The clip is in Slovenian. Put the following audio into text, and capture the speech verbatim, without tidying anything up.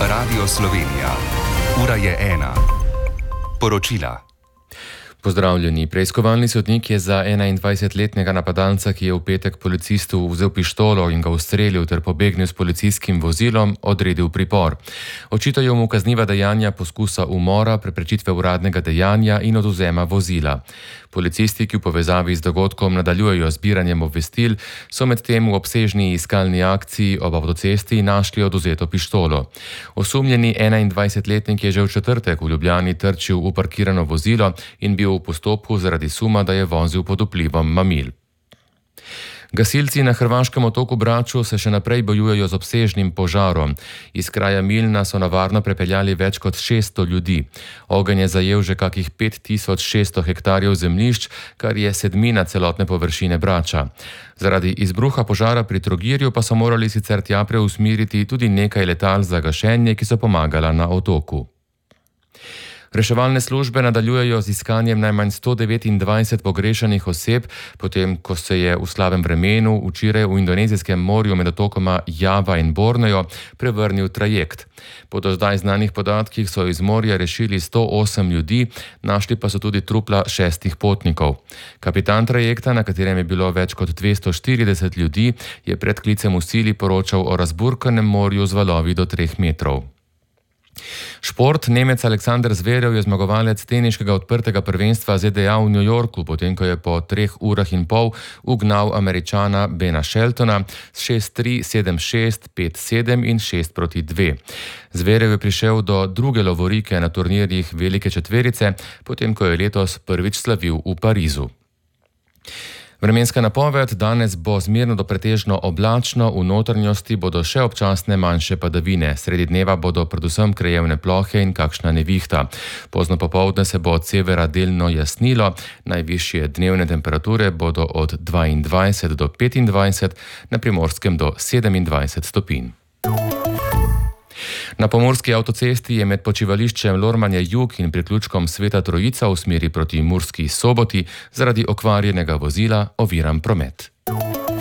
Radio Slovenija. Ura je ena. Poročila. Pozdravljeni. Preiskovalni sodnik je za enaindvajsetletnega napadalca, ki je v petek policistu vzel pištolo in ga ustrelil ter pobegnil s policijskim vozilom, odredil pripor. Očitajo mu kazniva dejanja poskusa umora, preprečitve uradnega dejanja in odvzema vozila. Policisti, ki v povezavi z dogodkom nadaljujejo zbiranjem obvestil, so medtem v obsežni iskalni akciji ob avtocesti našli odvzeto pištolo. Osumljeni enaindvajsetletnik je že v četrtek v Ljubljani trčil v parkirano vozilo in bil v postopku zaradi suma, da je vozil pod vplivom mamil. Gasilci na hrvaškem otoku Braču se še naprej bojujejo z obsežnim požarom. Iz kraja Milna so na varno prepeljali več kot šeststo ljudi. Ogenj je zajel že kakih pet tisoč šeststo hektarjev zemljišč, kar je sedmina celotne površine Brača. Zaradi izbruha požara pri Trogirju pa so morali sicer tja preusmeriti tudi nekaj letal za gašenje, ki so pomagala na otoku. Reševalne službe nadaljujejo z iskanjem najmanj sto devetindvajset pogrešanih oseb, potem ko se je v slabem vremenu včeraj v indonezijskem morju med otokoma Java in Borneo prevrnil trajekt. Po do zdaj znanih podatkih so iz morja rešili sto osem ljudi, našli pa so tudi trupla šestih potnikov. Kapitan trajekta, na katerem je bilo več kot dvesto štirideset ljudi, je pred klicem v sili poročal o razburkanem morju z valovi do treh metrov. Šport. Nemec Aleksander Zverev je zmagovalec teniškega odprtega prvenstva Z D A v New Yorku, potem ko je po treh urah in pol ugnal Američana Bena Sheltona s šest tri, sedem šest, pet sedem in šest proti dve. Zverev je prišel do druge lovorike na turnirjih velike četverice, potem ko je letos prvič slavil v Parizu. Vremenska napoved. Danes bo zmerno do pretežno oblačno, v notranjosti bodo še občasne manjše padavine. Sredi dneva bodo predvsem krajevne plohe in kakšna nevihta. Pozno popoldne se bo od severa delno jasnilo, najvišje dnevne temperature bodo od dvaindvajset do petindvajset, na Primorskem do sedemindvajset stopinj. Na pomurski avtocesti je med počivališčem Lormanje Jug in priključkom Sveta Trojica v smeri proti Murski Soboti zaradi okvarjenega vozila oviran promet.